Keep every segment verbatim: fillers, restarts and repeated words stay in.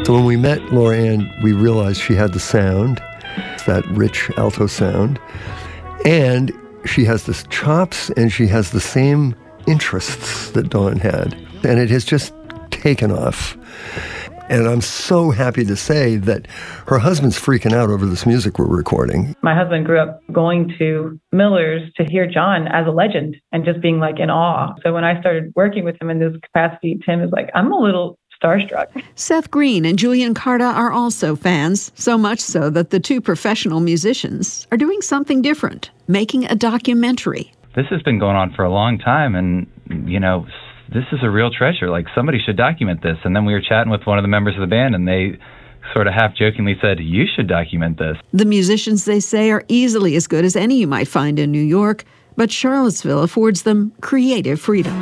So when we met Laura Ann, we realized she had the sound, that rich alto sound, and she has the chops and she has the same interests that Dawn had. And it has just taken off. And I'm so happy to say that her husband's freaking out over this music we're recording. My husband grew up going to Miller's to hear John as a legend and just being like in awe. So when I started working with him in this capacity, Tim is like, I'm a little starstruck. Seth Green and Julian Carta are also fans, so much so that the two professional musicians are doing something different, making a documentary. This has been going on for a long time, and, you know, this is a real treasure. Like, somebody should document this. And then we were chatting with one of the members of the band, and they sort of half-jokingly said, you should document this. The musicians, they say, are easily as good as any you might find in New York, but Charlottesville affords them creative freedom.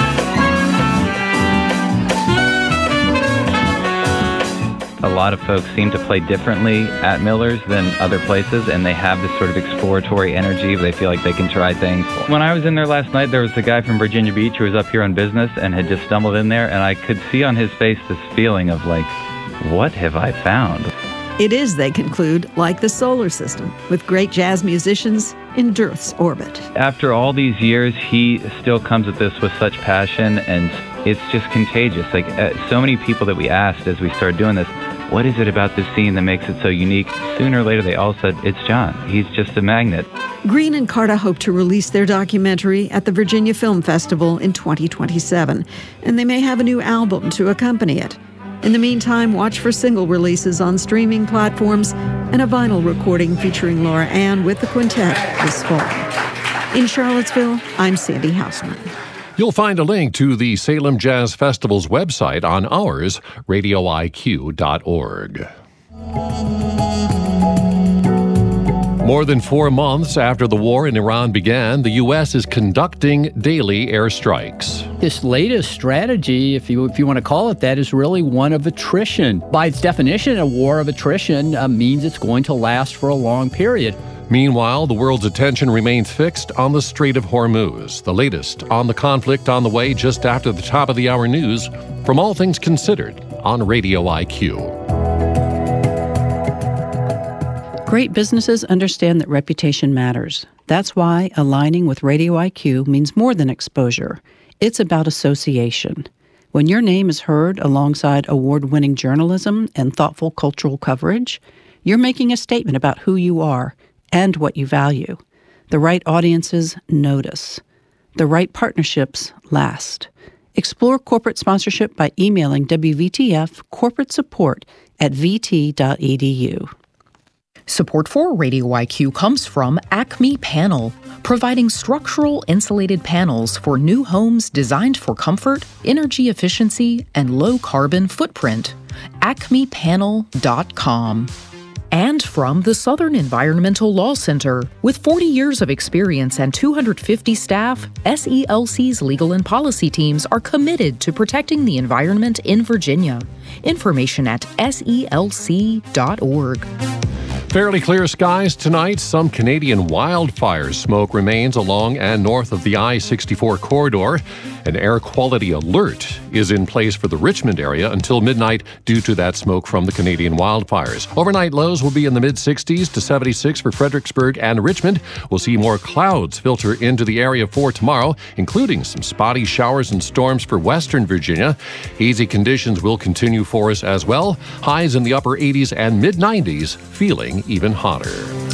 A lot of folks seem to play differently at Miller's than other places, and they have this sort of exploratory energy. They feel like they can try things. When I was in there last night, there was a guy from Virginia Beach who was up here on business and had just stumbled in there, and I could see on his face this feeling of like, what have I found? It is, they conclude, like the solar system, with great jazz musicians in Earth's orbit. After all these years, he still comes at this with such passion, and it's just contagious. Like, uh, so many people that we asked as we started doing this, what is it about this scene that makes it so unique? Sooner or later, they all said, it's John. He's just a magnet. Green and Carta hope to release their documentary at the Virginia Film Festival in twenty twenty-seven, and they may have a new album to accompany it. In the meantime, watch for single releases on streaming platforms and a vinyl recording featuring Laura Ann with the quintet this fall. In Charlottesville, I'm Sandy Hausman. You'll find a link to the Salem Jazz Festival's website on ours, radio I Q dot org. More than four months after the war in Iran began, the U S is conducting daily airstrikes. This latest strategy, if you if you want to call it that, is really one of attrition. By its definition, a war of attrition uh, means it's going to last for a long period. Meanwhile, the world's attention remains fixed on the Strait of Hormuz. The latest on the conflict on the way just after the top of the hour news from All Things Considered on Radio I Q. Great businesses understand that reputation matters. That's why aligning with Radio I Q means more than exposure. It's about association. When your name is heard alongside award-winning journalism and thoughtful cultural coverage, you're making a statement about who you are and what you value. The right audiences notice. The right partnerships last. Explore corporate sponsorship by emailing W V T F corporate support at v t dot e d u. Support for Radio I Q comes from Acme Panel, providing structural insulated panels for new homes designed for comfort, energy efficiency, and low carbon footprint. acme panel dot com. And from the Southern Environmental Law Center. With forty years of experience and two hundred fifty staff, S E L C's legal and policy teams are committed to protecting the environment in Virginia. Information at S E L C dot org. Fairly clear skies tonight. Some Canadian wildfire smoke remains along and north of the I sixty-four corridor. An air quality alert is in place for the Richmond area until midnight due to that smoke from the Canadian wildfires. Overnight lows will be in the mid-sixties to seventy-six for Fredericksburg and Richmond. We'll see more clouds filter into the area for tomorrow, including some spotty showers and storms for western Virginia. Hazy conditions will continue for us as well. Highs in the upper eighties and mid-nineties, feeling even hotter.